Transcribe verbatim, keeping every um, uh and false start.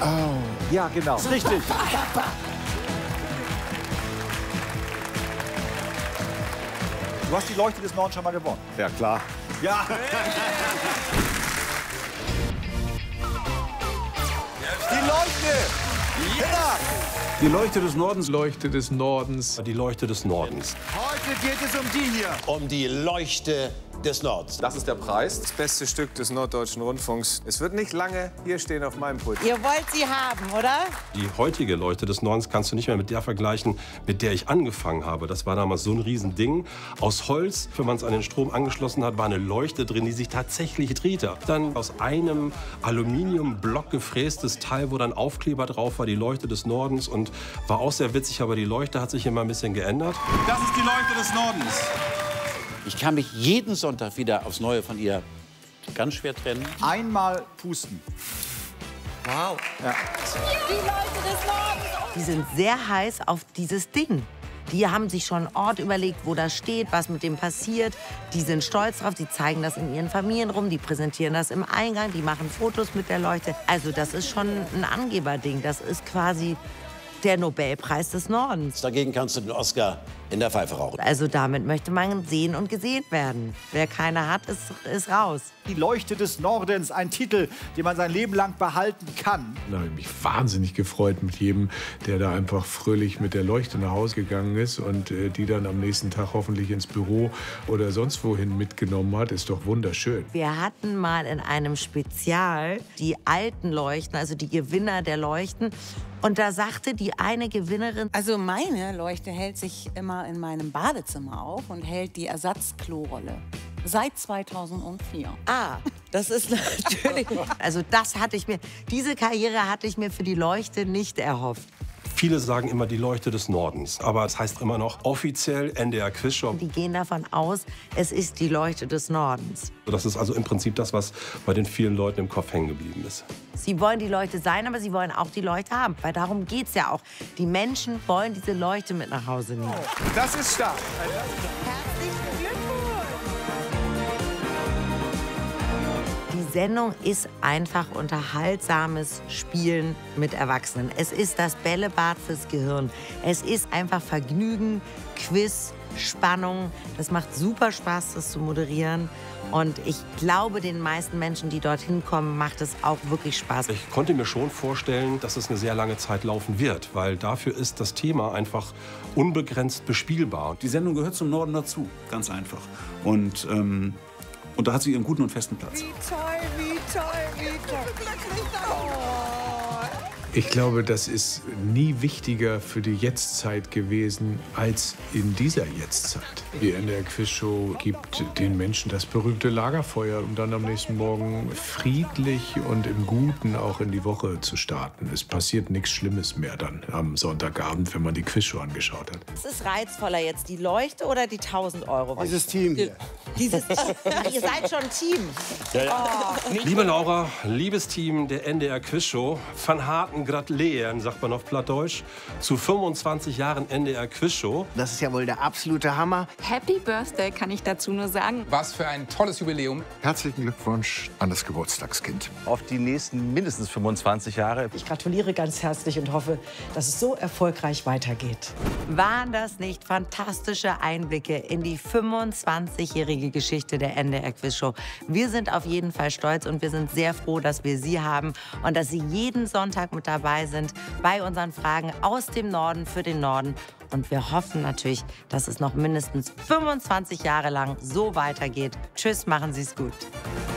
Oh. Ja, genau. Ist richtig. Du hast die Leuchte des Nordens schon mal gewonnen. Ja, klar. Ja. Die Leuchte. Ja. Die Leuchte des Nordens. Leuchte des Nordens. Die Leuchte des Nordens. Heute geht es um die hier. Um die Leuchte des Nordens. Das ist der Preis. Das beste Stück des Norddeutschen Rundfunks. Es wird nicht lange hier stehen auf meinem Pult. Ihr wollt sie haben, oder? Die heutige Leuchte des Nordens kannst du nicht mehr mit der vergleichen, mit der ich angefangen habe. Das war damals so ein Riesending. Aus Holz, wenn man es an den Strom angeschlossen hat, war eine Leuchte drin, die sich tatsächlich drehte. Dann aus einem Aluminiumblock gefrästes Teil, wo dann Aufkleber drauf war, die Leuchte des Nordens. Und war auch sehr witzig, aber die Leuchte hat sich immer ein bisschen geändert. Das ist die Leuchte des Nordens. Ich kann mich jeden Sonntag wieder aufs Neue von ihr ganz schwer trennen. Einmal pusten. Wow. Ja. Die Leute des Nordens. Die sind sehr heiß auf dieses Ding. Die haben sich schon einen Ort überlegt, wo das steht, was mit dem passiert. Die sind stolz drauf, die zeigen das in ihren Familien rum, die präsentieren das im Eingang, die machen Fotos mit der Leuchte. Also das ist schon ein Angeberding. Das ist quasi der Nobelpreis des Nordens. Dagegen kannst du den Oscar in der Pfeife rauchen. Also damit möchte man sehen und gesehen werden. Wer keine hat, ist, ist raus. Die Leuchte des Nordens, ein Titel, den man sein Leben lang behalten kann. Da habe ich mich wahnsinnig gefreut mit jedem, der da einfach fröhlich mit der Leuchte nach Hause gegangen ist und äh, die dann am nächsten Tag hoffentlich ins Büro oder sonst wohin mitgenommen hat. Ist doch wunderschön. Wir hatten mal in einem Spezial die alten Leuchten, also die Gewinner der Leuchten. Und da sagte die eine Gewinnerin: Also meine Leuchte hält sich immer in meinem Badezimmer auf und hält die Ersatzklorolle. Seit zweitausendvier. Ah, das ist natürlich... Also das hatte ich mir, diese Karriere hatte ich mir für die Leuchte nicht erhofft. Viele sagen immer die Leuchte des Nordens, aber es heißt immer noch offiziell N D R Quizshow. Die gehen davon aus, es ist die Leuchte des Nordens. Das ist also im Prinzip das, was bei den vielen Leuten im Kopf hängen geblieben ist. Sie wollen die Leuchte sein, aber sie wollen auch die Leuchte haben. Weil darum geht es ja auch. Die Menschen wollen diese Leuchte mit nach Hause nehmen. Das ist stark. Herzlichen Glückwunsch! Die Sendung ist einfach unterhaltsames Spielen mit Erwachsenen. Es ist das Bällebad fürs Gehirn. Es ist einfach Vergnügen, Quiz, Spannung. Das macht super Spaß, das zu moderieren. Und ich glaube, den meisten Menschen, die dorthin kommen, macht es auch wirklich Spaß. Ich konnte mir schon vorstellen, dass es eine sehr lange Zeit laufen wird, weil dafür ist das Thema einfach unbegrenzt bespielbar. Die Sendung gehört zum Norden dazu, ganz einfach. Und, ähm, und da hat sie ihren guten und festen Platz. Wie toll, wie toll, wie toll. Ich glaube, das ist nie wichtiger für die Jetztzeit gewesen als in dieser Jetztzeit. Die N D R Quizshow gibt den Menschen das berühmte Lagerfeuer, um dann am nächsten Morgen friedlich und im Guten auch in die Woche zu starten. Es passiert nichts Schlimmes mehr dann am Sonntagabend, wenn man die Quizshow angeschaut hat. Was ist reizvoller jetzt, die Leuchte oder die tausend Euro? Dieses Team hier. Dieses Ach, ihr seid schon ein Team. Ja, ja. Oh. Liebe Laura, liebes Team der N D R Quizshow, Van Harten gratulieren, sagt man auf Plattdeutsch, zu fünfundzwanzig Jahren N D R Quizshow. Das ist ja wohl der absolute Hammer. Happy Birthday, kann ich dazu nur sagen. Was für ein tolles Jubiläum. Herzlichen Glückwunsch an das Geburtstagskind. Auf die nächsten mindestens fünfundzwanzig Jahre. Ich gratuliere ganz herzlich und hoffe, dass es so erfolgreich weitergeht. Waren das nicht fantastische Einblicke in die fünfundzwanzigjährige Geschichte der N D R Quizshow? Wir sind auf jeden Fall stolz und wir sind sehr froh, dass wir Sie haben und dass Sie jeden Sonntag mit dabei sind bei unseren Fragen aus dem Norden für den Norden. Und wir hoffen natürlich, dass es noch mindestens fünfundzwanzig Jahre lang so weitergeht. Tschüss, machen Sie es gut.